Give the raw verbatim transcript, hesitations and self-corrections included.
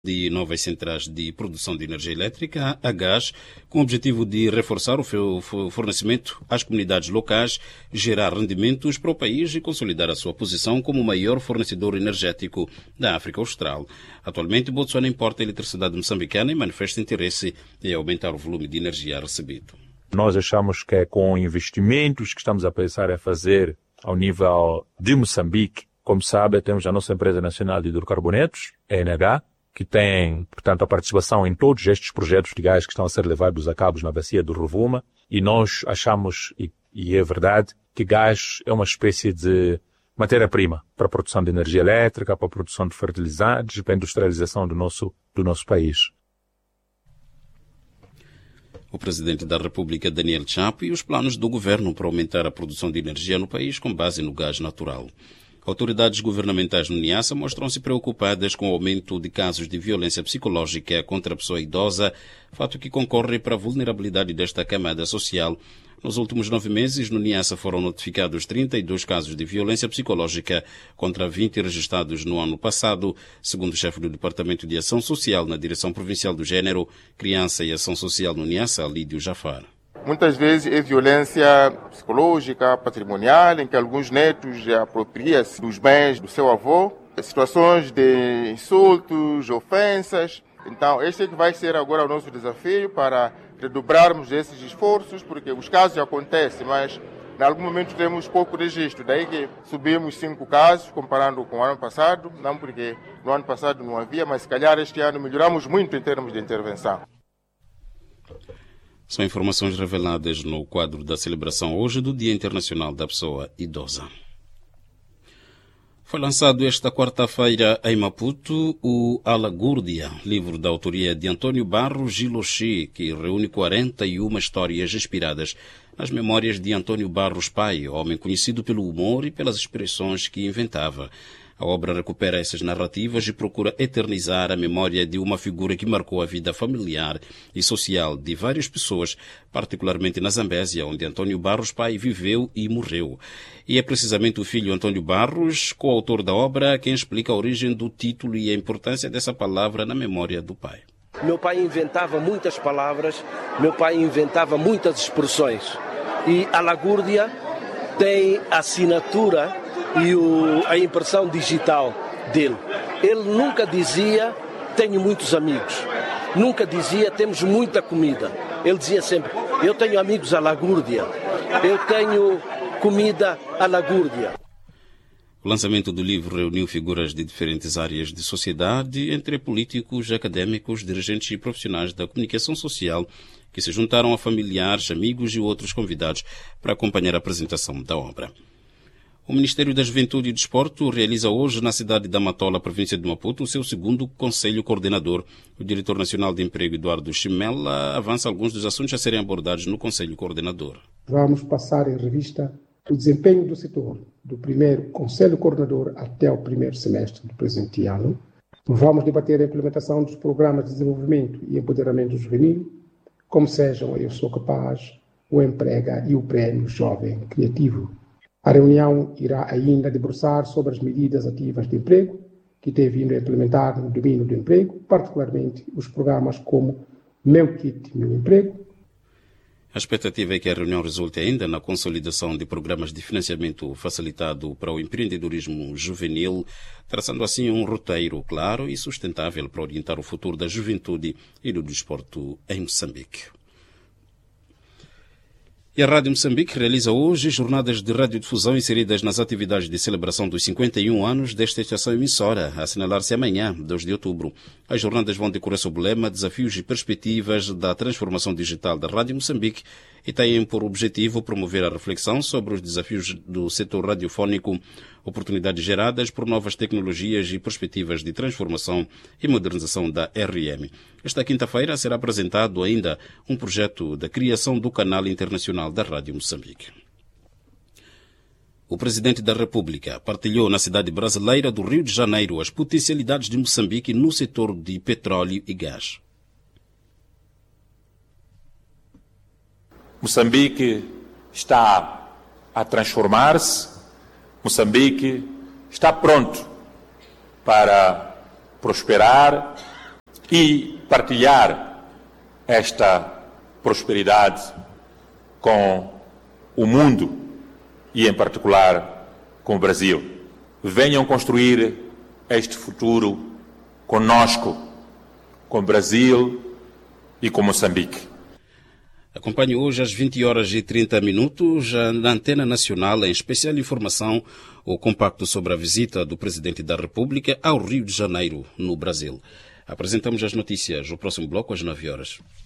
de novas centrais de produção de energia elétrica a gás, com o objetivo de reforçar o fornecimento às comunidades locais, gerar rendimentos para o país e consolidar a sua posição como o maior fornecedor energético da África Austral. Atualmente, Botsuana importa a eletricidade moçambicana e manifesta interesse em aumentar o volume de energia recebido. Nós achamos que com investimentos que estamos a pensar em fazer ao nível de Moçambique, como sabe, temos a nossa empresa nacional de hidrocarbonetos, a E N H, que tem, portanto, a participação em todos estes projetos de gás que estão a ser levados a cabo na bacia do Rovuma, e nós achamos, e, e é verdade, que gás é uma espécie de matéria-prima para a produção de energia elétrica, para a produção de fertilizantes, para a industrialização do nosso, do nosso país. O presidente da República, Daniel Chapo, e os planos do governo para aumentar a produção de energia no país com base no gás natural. Autoridades governamentais no Niassa mostram-se preocupadas com o aumento de casos de violência psicológica contra a pessoa idosa, fato que concorre para a vulnerabilidade desta camada social. Nos últimos nove meses, no Niassa foram notificados trinta e dois casos de violência psicológica contra vinte registrados no ano passado, segundo o chefe do Departamento de Ação Social na Direção Provincial do Gênero, Criança e Ação Social no Niassa, Lídio Jafar. Muitas vezes é violência psicológica, patrimonial, em que alguns netos apropriam-se dos bens do seu avô, situações de insultos, ofensas. Então, este é que vai ser agora o nosso desafio para redobrarmos esses esforços, porque os casos acontecem, mas em algum momento temos pouco registro. Daí que subimos cinco casos, comparando com o ano passado, não porque no ano passado não havia, mas se calhar este ano melhoramos muito em termos de intervenção. São informações reveladas no quadro da celebração hoje do Dia Internacional da Pessoa Idosa. Foi lançado esta quarta-feira em Maputo o Alagúrdia, livro da autoria de Antônio Barros Gilochi, que reúne quarenta e uma histórias inspiradas nas memórias de Antônio Barros Pai, homem conhecido pelo humor e pelas expressões que inventava. A obra recupera essas narrativas e procura eternizar a memória de uma figura que marcou a vida familiar e social de várias pessoas, particularmente na Zambésia, onde Antônio Barros Pai viveu e morreu. E é precisamente o filho Antônio Barros, coautor da obra, quem explica a origem do título e a importância dessa palavra na memória do pai. Meu pai inventava muitas palavras, meu pai inventava muitas expressões. E Alagúrdia tem a assinatura e o, a impressão digital dele. Ele nunca dizia, tenho muitos amigos. Nunca dizia, temos muita comida. Ele dizia sempre, eu tenho amigos Alagúrdia. Eu tenho comida Alagúrdia. O lançamento do livro reuniu figuras de diferentes áreas de sociedade, entre políticos, académicos, dirigentes e profissionais da comunicação social, que se juntaram a familiares, amigos e outros convidados para acompanhar a apresentação da obra. O Ministério da Juventude e Desporto realiza hoje na cidade da Matola, província de Maputo, o seu segundo Conselho Coordenador. O Diretor Nacional de Emprego, Eduardo Chimela, avança alguns dos assuntos a serem abordados no Conselho Coordenador. Vamos passar em revista o desempenho do setor do primeiro Conselho Coordenador até o primeiro semestre do presente ano. Vamos debater a implementação dos programas de desenvolvimento e empoderamento juvenil, como sejam Eu Sou Capaz, o Emprega e o Prêmio Jovem Criativo. A reunião irá ainda debruçar sobre as medidas ativas de emprego que tem vindo a implementar no domínio do emprego, particularmente os programas como Meu Kit, Meu Emprego. A expectativa é que a reunião resulte ainda na consolidação de programas de financiamento facilitado para o empreendedorismo juvenil, traçando assim um roteiro claro e sustentável para orientar o futuro da juventude e do desporto em Moçambique. E a Rádio Moçambique realiza hoje jornadas de radiodifusão inseridas nas atividades de celebração dos cinquenta e um anos desta estação emissora, a assinalar-se amanhã, dois de outubro. As jornadas vão decorrer sob o lema Desafios e Perspectivas da Transformação Digital da Rádio Moçambique e têm por objetivo promover a reflexão sobre os desafios do setor radiofónico, oportunidades geradas por novas tecnologias e perspectivas de transformação e modernização da R M. Esta quinta-feira será apresentado ainda um projeto da criação do canal internacional da Rádio Moçambique. O Presidente da República partilhou na cidade brasileira do Rio de Janeiro as potencialidades de Moçambique no setor de petróleo e gás. Moçambique está a transformar-se, Moçambique está pronto para prosperar, e partilhar esta prosperidade com o mundo e, em particular, com o Brasil. Venham construir este futuro conosco, com o Brasil e com Moçambique. Acompanhe hoje às vinte horas e trinta minutos na Antena Nacional, em especial informação, o compacto sobre a visita do Presidente da República ao Rio de Janeiro, no Brasil. Apresentamos as notícias, o próximo bloco às nove horas.